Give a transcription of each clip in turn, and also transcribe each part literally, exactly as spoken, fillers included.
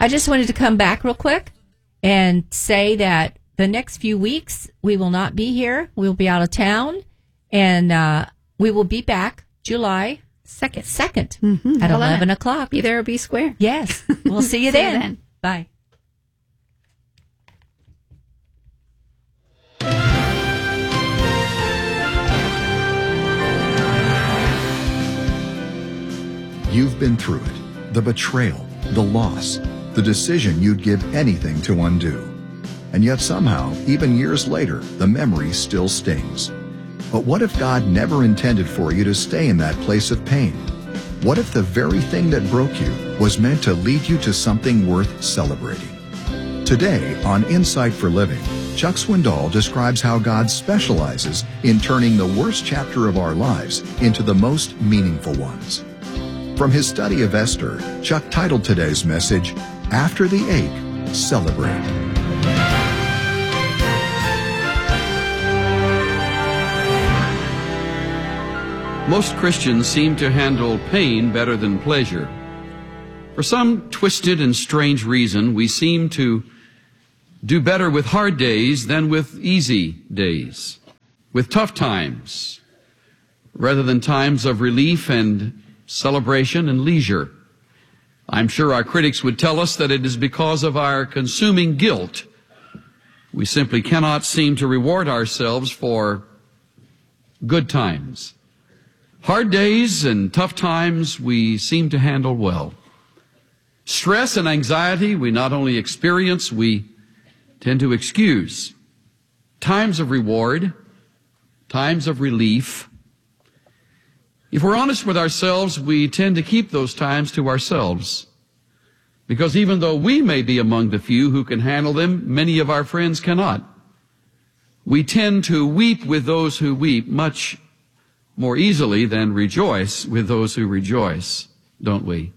I just wanted to come back real quick and say that the next few weeks we will not be here. We'll be out of town, and uh, we will be back July second, second mm-hmm. at eleven o'clock. Be there or be square. Yes. We'll see you see then. You then. Bye. You've been through it. The betrayal, the loss, the decision you'd give anything to undo. And yet somehow, even years later, the memory still stings. But what if God never intended for you to stay in that place of pain? What if the very thing that broke you was meant to lead you to something worth celebrating? Today, on Insight for Living, Chuck Swindoll describes how God specializes in turning the worst chapter of our lives into the most meaningful ones. From his study of Esther, Chuck titled today's message, After the Ache, Celebrate. Most Christians seem to handle pain better than pleasure. For some twisted and strange reason, we seem to do better with hard days than with easy days, with tough times, rather than times of relief and celebration and leisure. I'm sure our critics would tell us that it is because of our consuming guilt. We simply cannot seem to reward ourselves for good times. Hard days and tough times we seem to handle well. Stress and anxiety we not only experience, we tend to excuse. Times of reward, times of relief. If we're honest with ourselves, we tend to keep those times to ourselves. Because even though we may be among the few who can handle them, many of our friends cannot. We tend to weep with those who weep much more easily than rejoice with those who rejoice, don't we?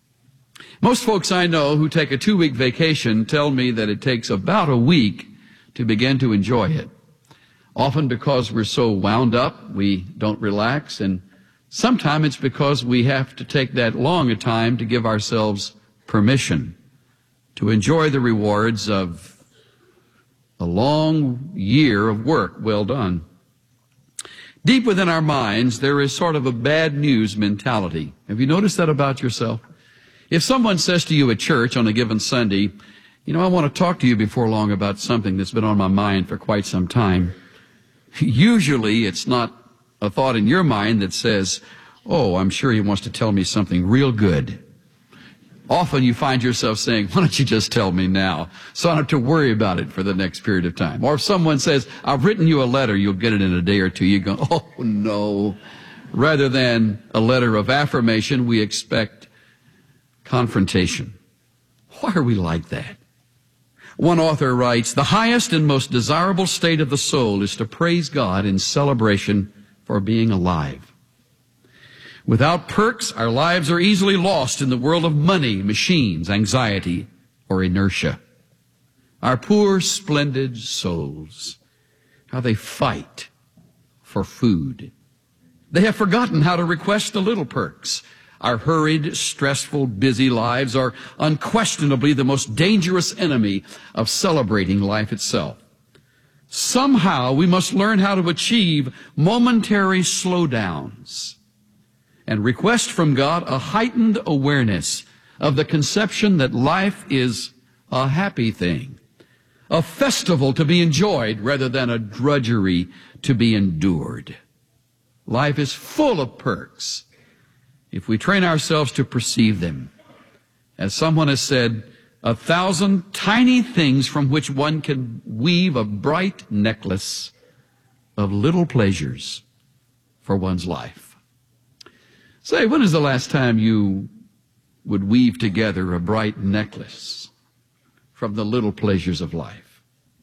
Most folks I know who take a two-week vacation tell me that it takes about a week to begin to enjoy it. Often because we're so wound up, we don't relax, and sometimes it's because we have to take that long a time to give ourselves permission to enjoy the rewards of a long year of work well done. Deep within our minds, there is sort of a bad news mentality. Have you noticed that about yourself? If someone says to you at church on a given Sunday, you know, I want to talk to you before long about something that's been on my mind for quite some time, usually it's not a thought in your mind that says, oh, I'm sure he wants to tell me something real good. Often you find yourself saying, why don't you just tell me now, so I don't have to worry about it for the next period of time. Or if someone says, I've written you a letter, you'll get it in a day or two, you go, oh no. Rather than a letter of affirmation, we expect confrontation. Why are we like that? One author writes, the highest and most desirable state of the soul is to praise God in celebration for being alive. Without perks, our lives are easily lost in the world of money, machines, anxiety, or inertia. Our poor, splendid souls, how they fight for food. They have forgotten how to request the little perks. Our hurried, stressful, busy lives are unquestionably the most dangerous enemy of celebrating life itself. Somehow we must learn how to achieve momentary slowdowns and request from God a heightened awareness of the conception that life is a happy thing, a festival to be enjoyed rather than a drudgery to be endured. Life is full of perks if we train ourselves to perceive them. As someone has said, a thousand tiny things from which one can weave a bright necklace of little pleasures for one's life. Say, when is the last time you would weave together a bright necklace from the little pleasures of life?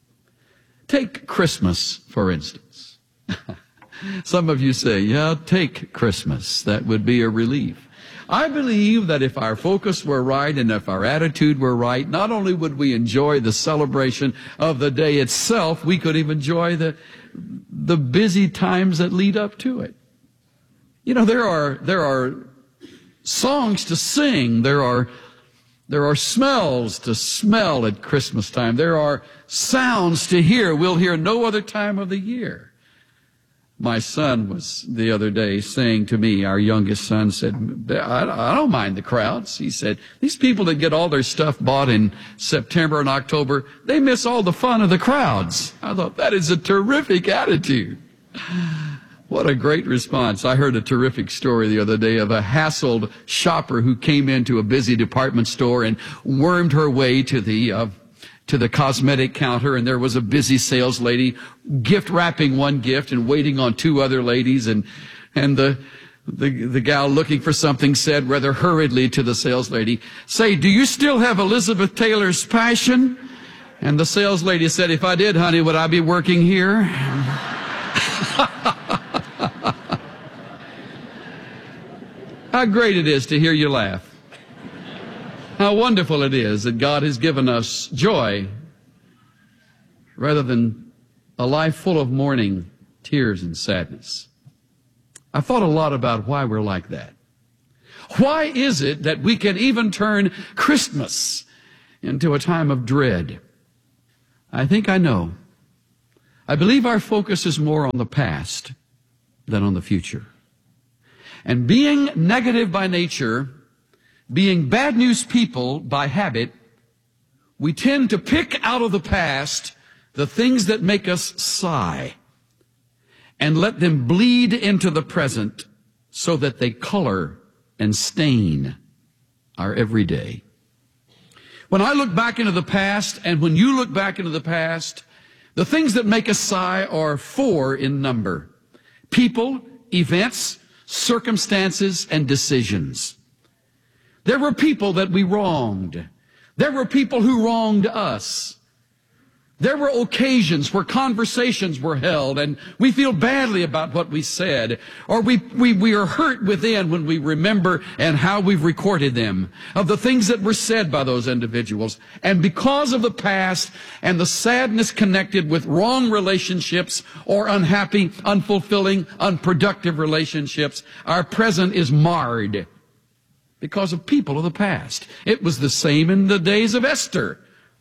Take Christmas, for instance. Some of you say, yeah, take Christmas. That would be a relief. I believe that if our focus were right and if our attitude were right, not only would we enjoy the celebration of the day itself, we could even enjoy the, the busy times that lead up to it. You know, there are, there are songs to sing. There are There are smells to smell at Christmas time. There are sounds to hear we'll hear no other time of the year. My son was the other day saying to me, our youngest son said, I, I don't mind the crowds. He said, these people that get all their stuff bought in September and October, they miss all the fun of the crowds. I thought, that is a terrific attitude. What a great response. I heard a terrific story the other day of a hassled shopper who came into a busy department store and wormed her way to the uh, to the cosmetic counter, and there was a busy sales lady gift wrapping one gift and waiting on two other ladies, and and the the the gal looking for something said rather hurriedly to the sales lady, "Say, do you still have Elizabeth Taylor's Passion?" And the sales lady said, "If I did, honey, would I be working here?" How great it is to hear you laugh. How wonderful it is that God has given us joy rather than a life full of mourning, tears, and sadness. I thought a lot about why we're like that. Why is it that we can even turn Christmas into a time of dread? I think I know. I believe our focus is more on the past than on the future. And being negative by nature, being bad news people by habit, we tend to pick out of the past the things that make us sigh and let them bleed into the present so that they color and stain our everyday. When I look back into the past, and when you look back into the past, the things that make us sigh are four in number: people, events, circumstances, and decisions. There were people that we wronged. There were people who wronged us. There were occasions where conversations were held and we feel badly about what we said, or we, we, we are hurt within when we remember and how we've recorded them, of the things that were said by those individuals. And because of the past and the sadness connected with wrong relationships or unhappy, unfulfilling, unproductive relationships, our present is marred because of people of the past. It was the same in the days of Esther.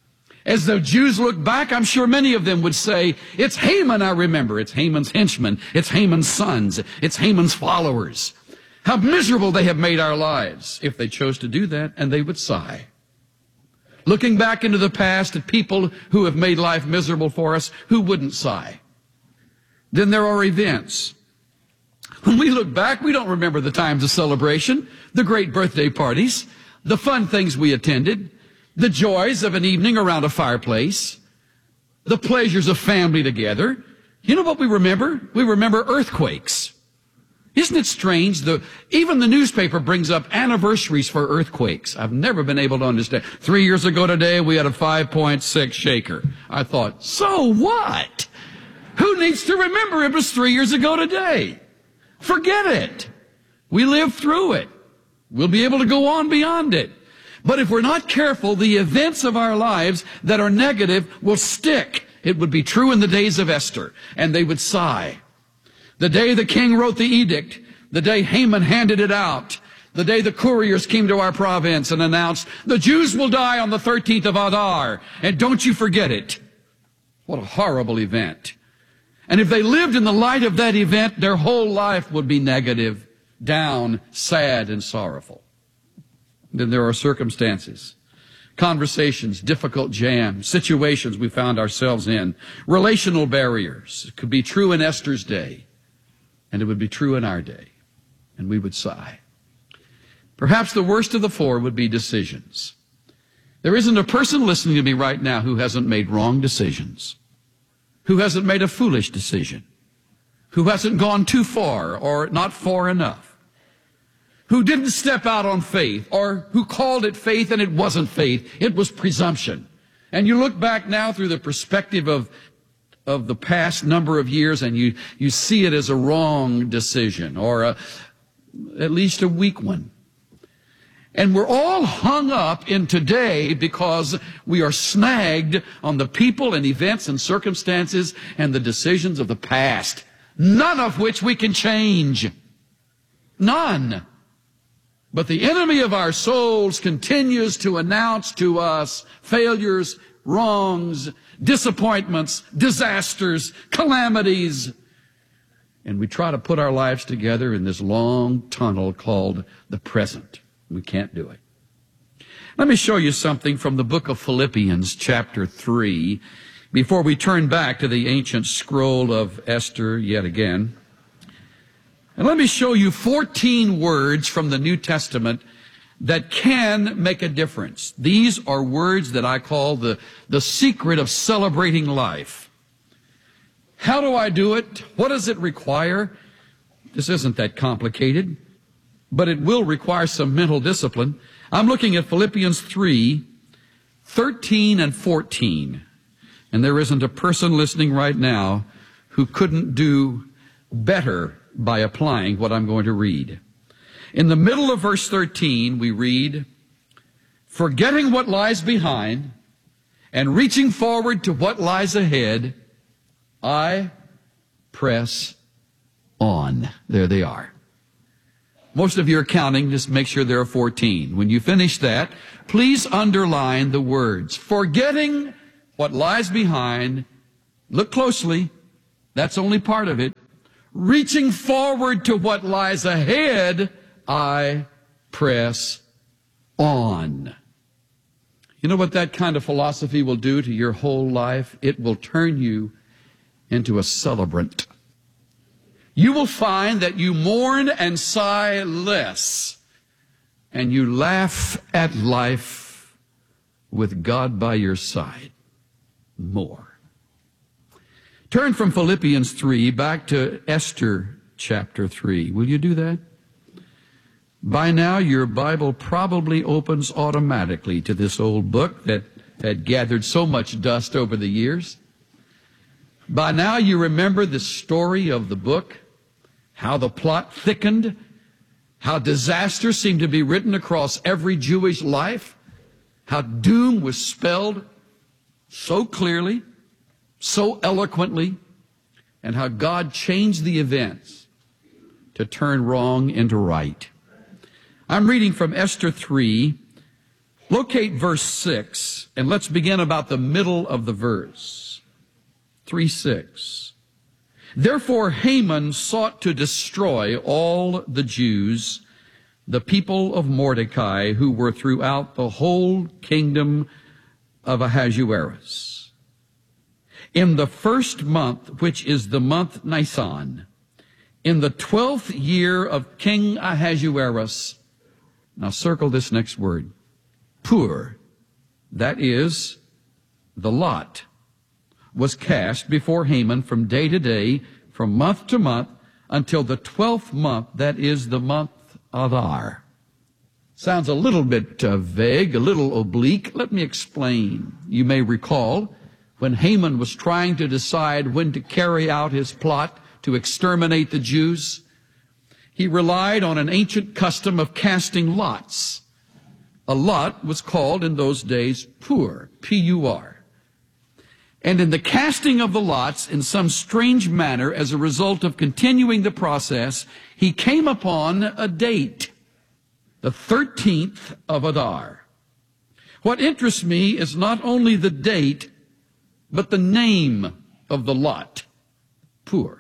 As the Jews look back, I'm sure many of them would say, it's Haman I remember. It's Haman's henchmen. It's Haman's sons. It's Haman's followers. How miserable they have made our lives, if they chose to do that, and they would sigh. Looking back into the past at people who have made life miserable for us, who wouldn't sigh? Then there are events. When we look back, we don't remember the times of celebration, the great birthday parties, the fun things we attended, the joys of an evening around a fireplace, the pleasures of family together. You know what we remember? We remember earthquakes. Isn't it strange? The, even the newspaper brings up anniversaries for earthquakes. I've never been able to understand. Three years ago today, we had a five point six shaker. I thought, so what? Who needs to remember it was three years ago today? Forget it. We lived through it. We'll be able to go on beyond it. But if we're not careful, the events of our lives that are negative will stick. It would be true in the days of Esther, and they would sigh. The day the king wrote the edict, the day Haman handed it out, the day the couriers came to our province and announced, the Jews will die on the thirteenth of Adar, and don't you forget it. What a horrible event. And if they lived in the light of that event, their whole life would be negative, down, sad, and sorrowful. Then there are circumstances, conversations, difficult jams, situations we found ourselves in, relational barriers. It could be true in Esther's day, and it would be true in our day, and we would sigh. Perhaps the worst of the four would be decisions. There isn't a person listening to me right now who hasn't made wrong decisions, who hasn't made a foolish decision, who hasn't gone too far or not far enough, who didn't step out on faith, or who called it faith and it wasn't faith. It was presumption. And you look back now through the perspective of, of the past number of years, and you, you see it as a wrong decision, or a, at least a weak one. And we're all hung up in today because we are snagged on the people and events and circumstances and the decisions of the past, none of which we can change. None. But the enemy of our souls continues to announce to us failures, wrongs, disappointments, disasters, calamities. And we try to put our lives together in this long tunnel called the present. We can't do it. Let me show you something from the book of Philippians, chapter three, before we turn back to the ancient scroll of Esther yet again. And let me show you fourteen words from the New Testament that can make a difference. These are words that I call the, the secret of celebrating life. How do I do it? What does it require? This isn't that complicated, but it will require some mental discipline. I'm looking at Philippians three, thirteen and fourteen. And there isn't a person listening right now who couldn't do better by applying what I'm going to read. In the middle of verse thirteen, we read, forgetting what lies behind and reaching forward to what lies ahead, I press on. There they are. Most of you are counting, just make sure there are fourteen. When you finish that, please underline the words, forgetting what lies behind, look closely, that's only part of it, reaching forward to what lies ahead, I press on. You know what that kind of philosophy will do to your whole life? It will turn you into a celebrant. You will find that you mourn and sigh less, and you laugh at life with God by your side more. Turn from Philippians three back to Esther chapter three. Will you do that? By now, your Bible probably opens automatically to this old book that had gathered so much dust over the years. By now, you remember the story of the book, how the plot thickened, how disaster seemed to be written across every Jewish life, how doom was spelled so clearly, so eloquently, and how God changed the events to turn wrong into right. I'm reading from Esther three. Locate verse six, and let's begin about the middle of the verse. three six. Therefore Haman sought to destroy all the Jews, the people of Mordecai, who were throughout the whole kingdom of Ahasuerus. In the first month, which is the month Nisan, in the twelfth year of King Ahasuerus, now circle this next word, Pur, that is, the lot, was cast before Haman from day to day, from month to month, until the twelfth month, that is the month Adar. Sounds a little bit uh, vague, a little oblique. Let me explain. You may recall when Haman was trying to decide when to carry out his plot to exterminate the Jews, he relied on an ancient custom of casting lots. A lot was called in those days Pur, P U R. And in the casting of the lots, in some strange manner, as a result of continuing the process, he came upon a date, the thirteenth of Adar. What interests me is not only the date, but the name of the lot, Pur.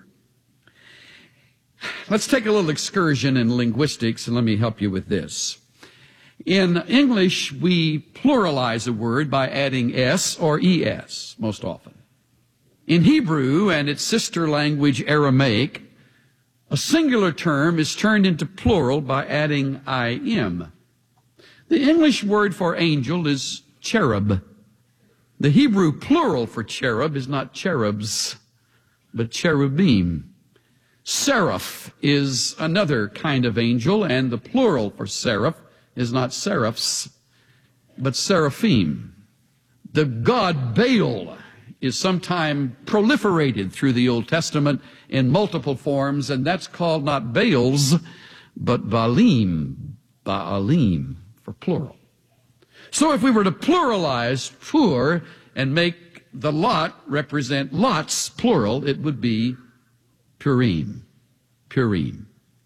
Let's take a little excursion in linguistics, and let me help you with this. In English, we pluralize a word by adding s or es most often. In Hebrew and its sister language Aramaic, a singular term is turned into plural by adding im. The English word for angel is cherub. The Hebrew plural for cherub is not cherubs, but cherubim. Seraph is another kind of angel, and the plural for seraph is not seraphs, but seraphim. The god Baal is sometimes proliferated through the Old Testament in multiple forms, and that's called not Baals, but Baalim, Baalim for plural. So if we were to pluralize Pur and make the lot represent lots, plural, it would be Purim, Purim.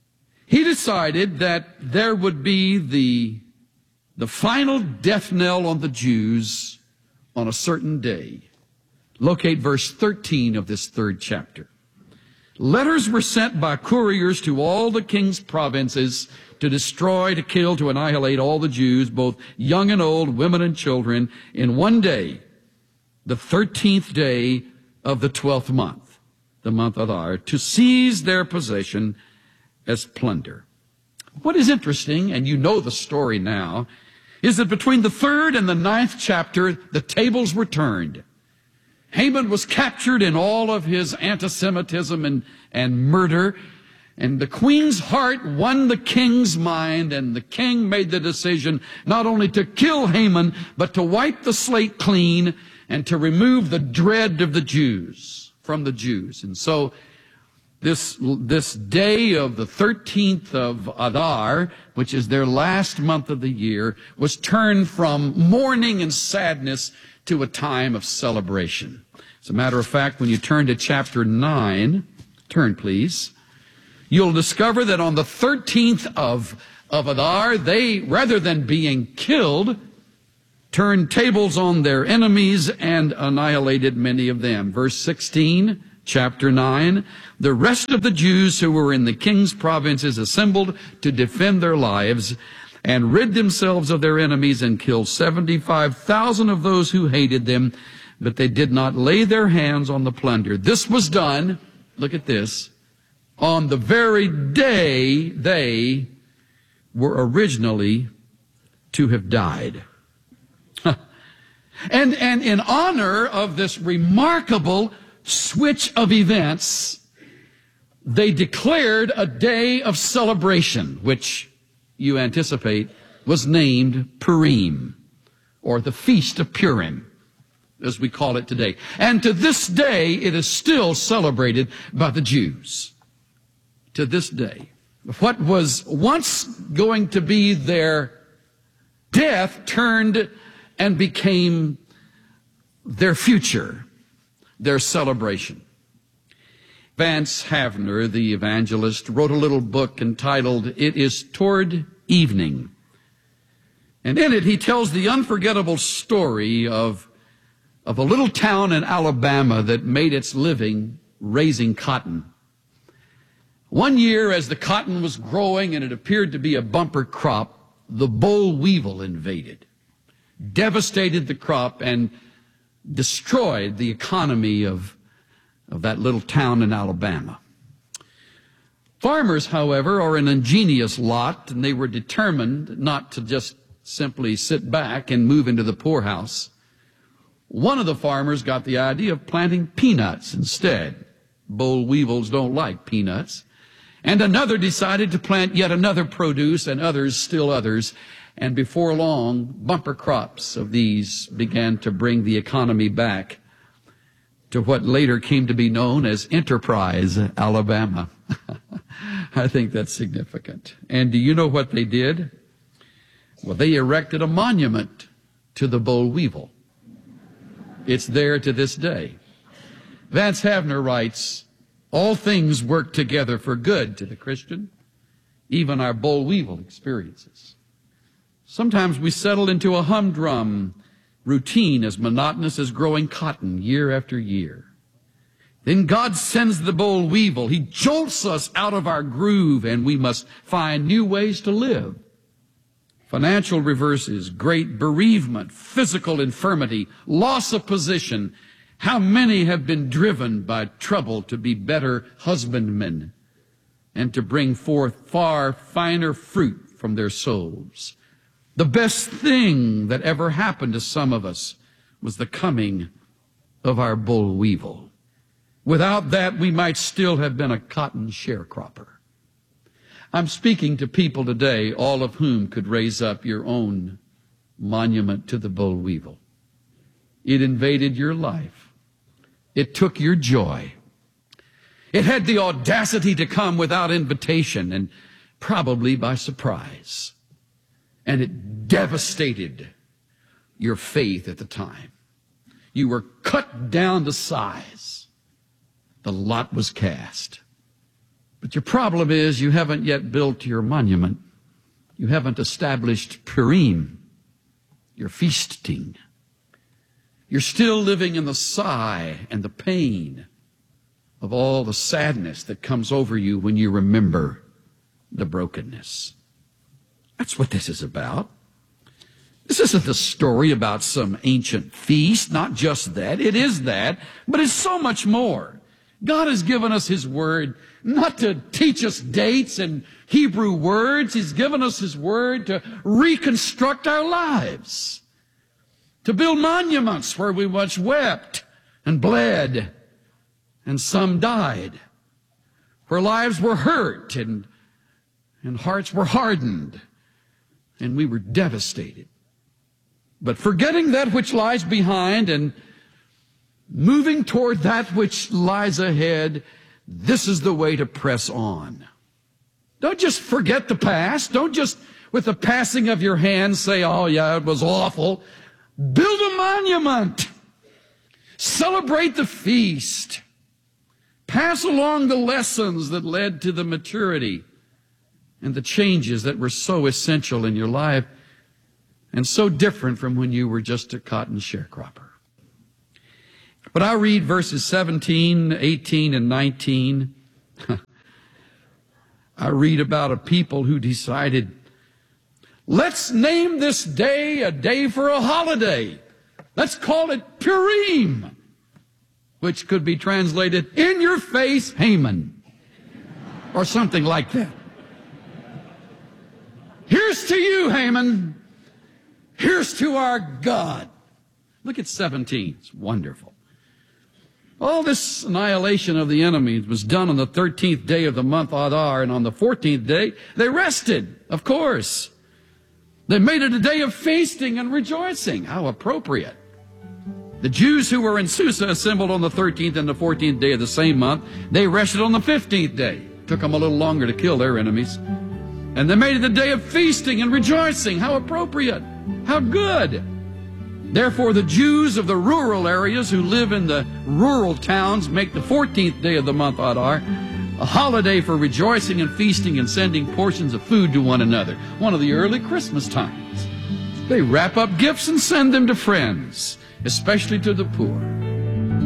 he decided that there would be the, the final death knell on the Jews on a certain day. Locate verse thirteen of this third chapter. Letters were sent by couriers to all the king's provinces to destroy, to kill, to annihilate all the Jews, both young and old, women and children, in one day, the thirteenth day of the twelfth month, the month Adar, to seize their possession as plunder. What is interesting, and you know the story now, is that between the third and the ninth chapter, the tables were turned. Haman was captured in all of his anti-Semitism and, and murder, and the queen's heart won the king's mind, and the king made the decision not only to kill Haman, but to wipe the slate clean and to remove the dread of the Jews from the Jews. And so this, this day of the thirteenth of Adar, which is their last month of the year, was turned from mourning and sadness to a time of celebration. As a matter of fact, when you turn to chapter nine, turn please, you'll discover that on the thirteenth of, of Adar, they, rather than being killed, turned tables on their enemies and annihilated many of them. Verse sixteen, chapter nine, the rest of the Jews who were in the king's provinces assembled to defend their lives and rid themselves of their enemies and killed seventy-five thousand of those who hated them, but they did not lay their hands on the plunder. This was done, look at this, on the very day they were originally to have died. and, and in honor of this remarkable switch of events, they declared a day of celebration, which you anticipate was named Purim, or the Feast of Purim, as we call it today. And to this day, it is still celebrated by the Jews. To this day. What was once going to be their death turned and became their future, their celebration. Vance Havner, the evangelist, wrote a little book entitled, It Is Toward Evening. And in it, he tells the unforgettable story of, of a little town in Alabama that made its living raising cotton. One year, as the cotton was growing and it appeared to be a bumper crop, the boll weevil invaded, devastated the crop, and destroyed the economy of of that little town in Alabama. Farmers, however, are an ingenious lot, and they were determined not to just simply sit back and move into the poorhouse. One of the farmers got the idea of planting peanuts instead. Boll weevils don't like peanuts. And another decided to plant yet another produce, and others still others. And before long, bumper crops of these began to bring the economy back to what later came to be known as Enterprise, Alabama. I think that's significant. And do you know what they did? Well, they erected a monument to the boll weevil. It's there to this day. Vance Havner writes, all things work together for good to the Christian, even our boll weevil experiences. Sometimes we settle into a humdrum routine as monotonous as growing cotton year after year. Then God sends the boll weevil. He jolts us out of our groove, and we must find new ways to live. Financial reverses, great bereavement, physical infirmity, loss of position. How many have been driven by trouble to be better husbandmen and to bring forth far finer fruit from their souls? The best thing that ever happened to some of us was the coming of our boll weevil. Without that, we might still have been a cotton sharecropper. I'm speaking to people today, all of whom could raise up your own monument to the boll weevil. It invaded your life. It took your joy. It had the audacity to come without invitation and probably by surprise. And it devastated your faith at the time. You were cut down to size. The lot was cast. But your problem is you haven't yet built your monument. You haven't established Purim, your feasting. You're still living in the sigh and the pain of all the sadness that comes over you when you remember the brokenness. That's what this is about. This isn't a story about some ancient feast, not just that. It is that, but it's so much more. God has given us His Word not to teach us dates and Hebrew words. He's given us His Word to reconstruct our lives, to build monuments where we once wept and bled and some died, where lives were hurt and, and hearts were hardened and we were devastated. But forgetting that which lies behind and moving toward that which lies ahead, this is the way to press on. Don't just forget the past. Don't just, with the passing of your hand, say, oh yeah, it was awful. Build a monument. Celebrate the feast. Pass along the lessons that led to the maturity and the changes that were so essential in your life and so different from when you were just a cotton sharecropper. But I read verses seventeen, eighteen, and nineteen. I read about a people who decided, let's name this day a day for a holiday. Let's call it Purim, which could be translated, in your face, Haman, or something like that. Here's to you, Haman. Here's to our God. Look at seventeen. It's wonderful. All this annihilation of the enemy was done on the thirteenth day of the month Adar, and on the fourteenth day, they rested, of course. They made it a day of feasting and rejoicing. How appropriate. The Jews who were in Susa assembled on the thirteenth and the fourteenth day of the same month. They rested on the fifteenth day. Took them a little longer to kill their enemies. And they made it a day of feasting and rejoicing. How appropriate. How good. Therefore, the Jews of the rural areas who live in the rural towns make the fourteenth day of the month Adar a holiday for rejoicing and feasting and sending portions of food to one another. One of the early Christmas times. They wrap up gifts and send them to friends, especially to the poor.